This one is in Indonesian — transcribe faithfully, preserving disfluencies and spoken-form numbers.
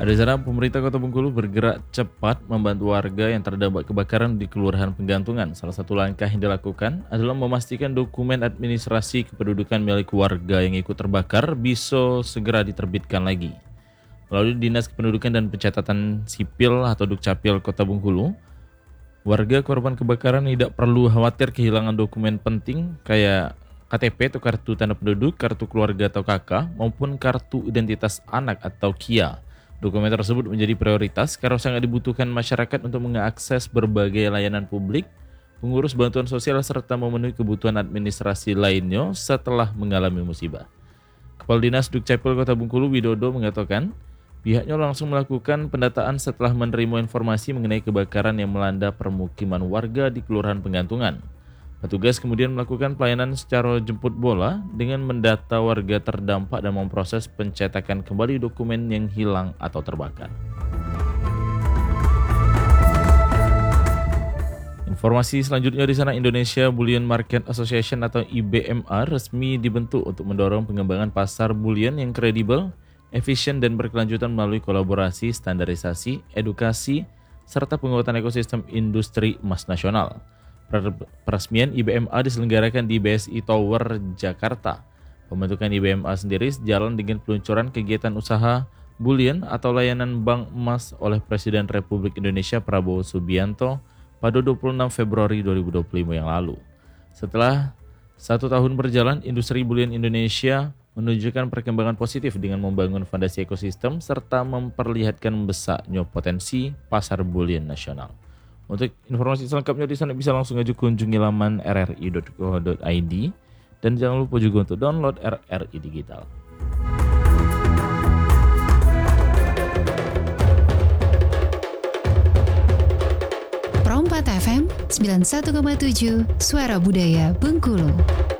Dari sana, pemerintah Kota Bengkulu bergerak cepat membantu warga yang terdampak kebakaran di Kelurahan Penggantungan. Salah satu langkah yang dilakukan adalah memastikan dokumen administrasi kependudukan milik warga yang ikut terbakar bisa segera diterbitkan lagi. Melalui Dinas Kependudukan dan Pencatatan Sipil atau Dukcapil Kota Bengkulu, warga korban kebakaran tidak perlu khawatir kehilangan dokumen penting kayak K T P atau kartu tanda penduduk, kartu keluarga atau K K, maupun kartu identitas anak atau K I A. Dokumen tersebut menjadi prioritas karena sangat dibutuhkan masyarakat untuk mengakses berbagai layanan publik, mengurus bantuan sosial, serta memenuhi kebutuhan administrasi lainnya setelah mengalami musibah. Kepala Dinas Dukcapil Kota Bengkulu Widodo mengatakan, pihaknya langsung melakukan pendataan setelah menerima informasi mengenai kebakaran yang melanda permukiman warga di Kelurahan Penggantungan. Petugas kemudian melakukan pelayanan secara jemput bola dengan mendata warga terdampak dan memproses pencetakan kembali dokumen yang hilang atau terbakar. Informasi selanjutnya di sana, Indonesia Bullion Market Association atau I B M A resmi dibentuk untuk mendorong pengembangan pasar bullion yang kredibel, efisien dan berkelanjutan melalui kolaborasi, standarisasi, edukasi, serta penguatan ekosistem industri emas nasional. Peresmian I B M A diselenggarakan di B S I Tower, Jakarta. Pembentukan I B M A sendiri sejalan dengan peluncuran kegiatan usaha bullion atau layanan bank emas oleh Presiden Republik Indonesia Prabowo Subianto pada dua puluh enam Februari dua ribu dua puluh lima yang lalu. Setelah satu tahun berjalan, industri bullion Indonesia menunjukkan perkembangan positif dengan membangun fondasi ekosistem serta memperlihatkan besarnya potensi pasar bullion nasional. Untuk informasi selengkapnya di sana bisa langsung aja kunjungi laman r r i dot co dot i d dan jangan lupa juga untuk download R R I Digital. Pro empat F M sembilan puluh satu koma tujuh Suara Budaya Bengkulu.